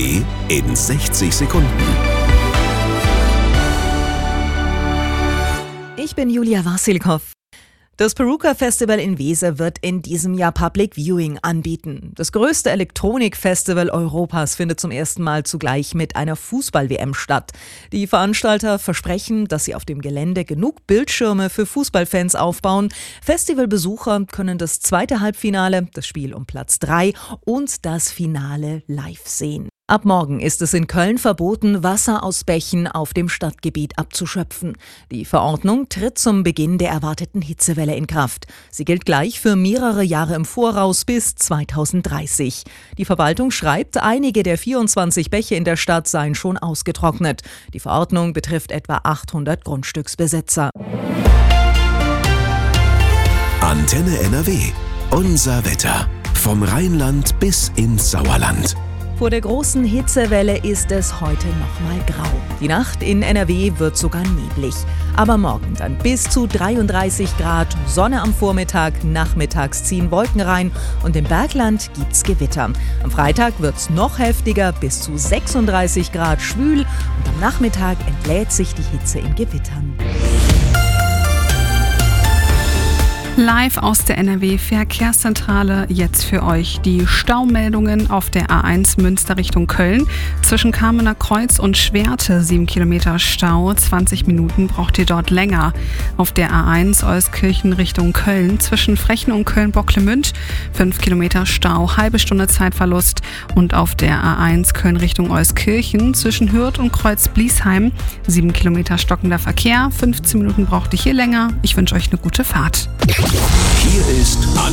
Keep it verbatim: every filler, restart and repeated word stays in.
W in sechzig Sekunden. Ich bin Julia Wasilkow. Das Peruka Festival in Weser wird in diesem Jahr Public Viewing anbieten. Das größte Elektronik-Festival Europas findet zum ersten Mal zugleich mit einer Fußball-W M statt. Die Veranstalter versprechen, dass sie auf dem Gelände genug Bildschirme für Fußballfans aufbauen. Festivalbesucher können das zweite Halbfinale, das Spiel um Platz drei und das Finale live sehen. Ab morgen ist es in Köln verboten, Wasser aus Bächen auf dem Stadtgebiet abzuschöpfen. Die Verordnung tritt zum Beginn der erwarteten Hitzewelle in Kraft. Sie gilt gleich für mehrere Jahre im Voraus bis zweitausenddreißig. Die Verwaltung schreibt, einige der vierundzwanzig Bäche in der Stadt seien schon ausgetrocknet. Die Verordnung betrifft etwa achthundert Grundstücksbesitzer. Antenne N R W. Unser Wetter. Vom Rheinland bis ins Sauerland. Vor der großen Hitzewelle ist es heute nochmal grau. Die Nacht in N R W wird sogar neblig. Aber morgen dann bis zu dreiunddreißig Grad, Sonne am Vormittag, nachmittags ziehen Wolken rein und im Bergland gibt's Gewitter. Am Freitag wird's noch heftiger, bis zu sechsunddreißig Grad schwül und am Nachmittag entlädt sich die Hitze in Gewittern. Live aus der N R W-Verkehrszentrale jetzt für euch die Staumeldungen auf der A eins Münster Richtung Köln. Zwischen Kamener Kreuz und Schwerte sieben Kilometer Stau, zwanzig Minuten braucht ihr dort länger. Auf der A eins Euskirchen Richtung Köln zwischen Frechen und Köln-Bocklemünd fünf Kilometer Stau, halbe Stunde Zeitverlust. Und auf der A eins Köln Richtung Euskirchen zwischen Hürth und Kreuz-Bliesheim sieben Kilometer stockender Verkehr, fünfzehn Minuten braucht ihr hier länger. Ich wünsche euch eine gute Fahrt. Hier ist